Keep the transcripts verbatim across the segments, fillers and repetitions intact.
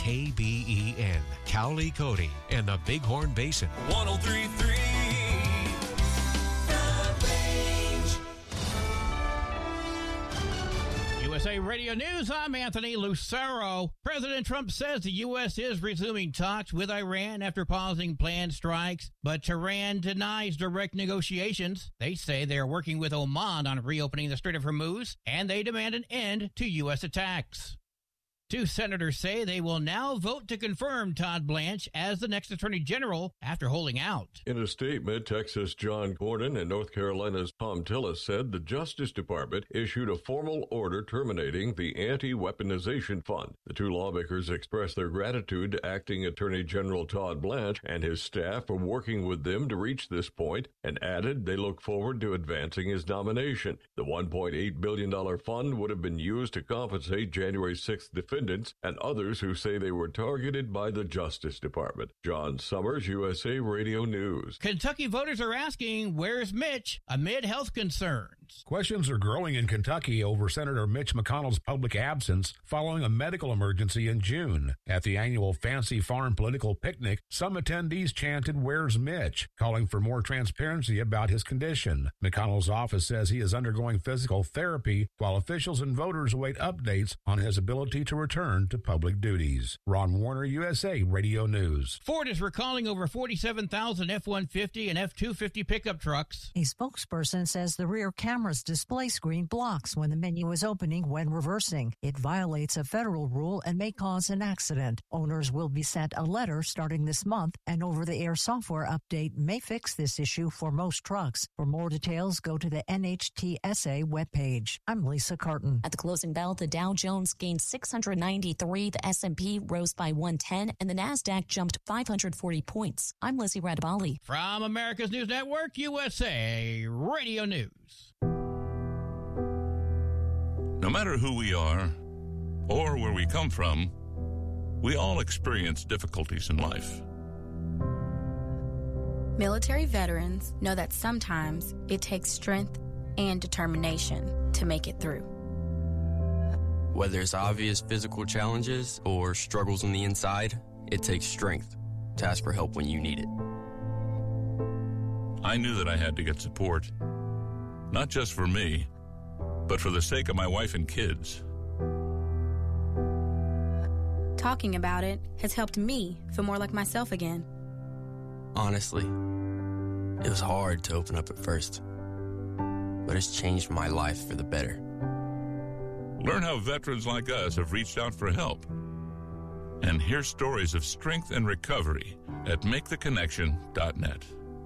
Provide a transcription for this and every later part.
K B E N, Cowley, Cody, and the Bighorn Basin. one oh three point three U S A Radio News, I'm Anthony Lucero. President Trump says the U S is resuming talks with Iran after pausing planned strikes, but Tehran denies direct negotiations. They say they are working with Oman on reopening the Strait of Hormuz, and they demand an end to U S attacks. Two senators say they will now vote to confirm Todd Blanche as the next attorney general after holding out. In a statement, Texas' John Gordon and North Carolina's Tom Tillis said the Justice Department issued a formal order terminating the Anti-Weaponization Fund. The two lawmakers expressed their gratitude to Acting Attorney General Todd Blanche and his staff for working with them to reach this point, and added they look forward to advancing his nomination. The one point eight billion dollars fund would have been used to compensate January sixth defendants and others who say they were targeted by the Justice Department. John Summers, U S A Radio News. Kentucky voters are asking, where's Mitch, amid health concerns? Questions are growing in Kentucky over Senator Mitch McConnell's public absence following a medical emergency in June. At the annual Fancy Farm political picnic, some attendees chanted, "Where's Mitch?" calling for more transparency about his condition. McConnell's office says he is undergoing physical therapy, while officials and voters await updates on his ability to return to public duties. Ron Warner, U S A Radio News. Ford is recalling over forty-seven thousand F one fifty and F two fifty pickup trucks. A spokesperson says the rear camera's display screen blocks when the menu is opening when reversing. It violates a federal rule and may cause an accident. Owners will be sent a letter starting this month. An over-the-air software update may fix this issue for most trucks. For more details, go to the N H T S A webpage. I'm Lisa Carton. At the closing bell, the Dow Jones gained six hundred ninety-three, the S and P rose by one ten, and the NASDAQ jumped five hundred forty points. I'm Lizzie Radabali. From America's News Network, U S A Radio News. No matter who we are or where we come from, we all experience difficulties in life. Military veterans know that sometimes it takes strength and determination to make it through. Whether it's obvious physical challenges or struggles on the inside, it takes strength to ask for help when you need it. I knew that I had to get support, not just for me, but for the sake of my wife and kids. Talking about it has helped me feel more like myself again. Honestly, it was hard to open up at first, but it's changed my life for the better. Learn how veterans like us have reached out for help. And hear stories of strength and recovery at make the connection dot net.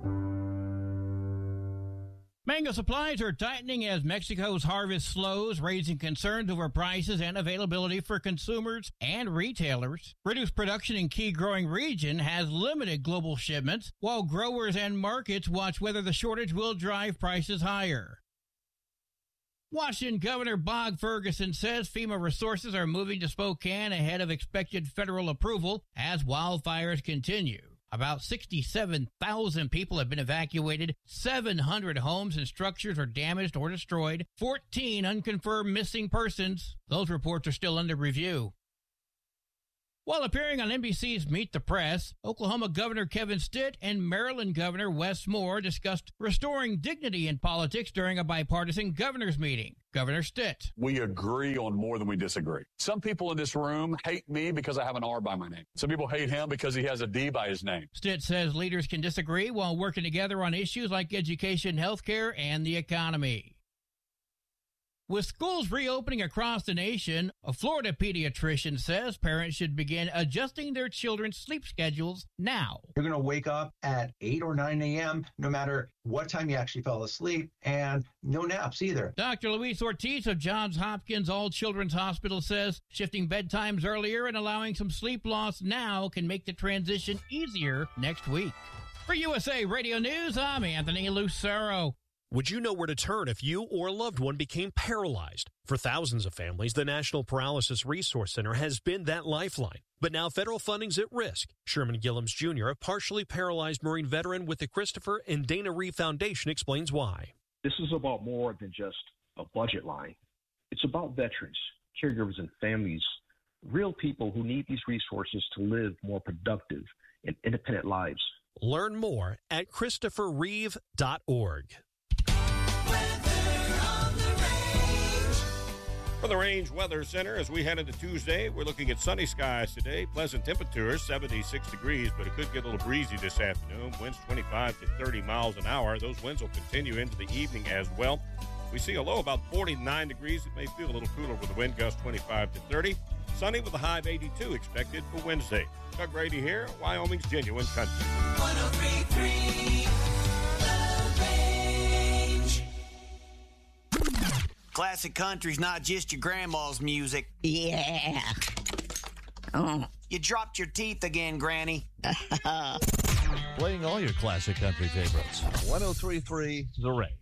Mango supplies are tightening as Mexico's harvest slows, raising concerns over prices and availability for consumers and retailers. Reduced production in key growing region has limited global shipments, while growers and markets watch whether the shortage will drive prices higher. Washington Governor Bob Ferguson says FEMA resources are moving to Spokane ahead of expected federal approval as wildfires continue. About sixty-seven thousand people have been evacuated, seven hundred homes and structures are damaged or destroyed, fourteen unconfirmed missing persons. Those reports are still under review. While appearing on N B C's Meet the Press, Oklahoma Governor Kevin Stitt and Maryland Governor Wes Moore discussed restoring dignity in politics during a bipartisan governors meeting. Governor Stitt: We agree on more than we disagree. Some people in this room hate me because I have an R by my name. Some people hate him because he has a D by his name. Stitt says leaders can disagree while working together on issues like education, healthcare, and the economy. With schools reopening across the nation, a Florida pediatrician says parents should begin adjusting their children's sleep schedules now. You're going to wake up at eight or nine a.m. no matter what time you actually fell asleep, and no naps either. Doctor Luis Ortiz of Johns Hopkins All Children's Hospital says shifting bedtimes earlier and allowing some sleep loss now can make the transition easier next week. For U S A Radio News, I'm Anthony Lucero. Would you know where to turn if you or a loved one became paralyzed? For thousands of families, the National Paralysis Resource Center has been that lifeline. But now federal funding's at risk. Sherman Gillums Junior, a partially paralyzed Marine veteran with the Christopher and Dana Reeve Foundation, explains why. This is about more than just a budget line. It's about veterans, caregivers, and families real people who need these resources to live more productive and independent lives. Learn more at christopher reeve dot org. For the Range Weather Center, as we head into Tuesday, we're looking at sunny skies today, pleasant temperatures, seventy-six degrees, but it could get a little breezy this afternoon. Winds twenty-five to thirty miles an hour. Those winds will continue into the evening as well. We see a low about forty-nine degrees. It may feel a little cooler with the wind gust twenty-five to thirty. Sunny with a high of eighty-two expected for Wednesday. Doug Grady here, Wyoming's Genuine Country. one oh three point three The Range. Classic country's not just your grandma's music. Yeah. Oh. You dropped your teeth again, Granny. Playing all your classic country favorites. one oh three point three The Range.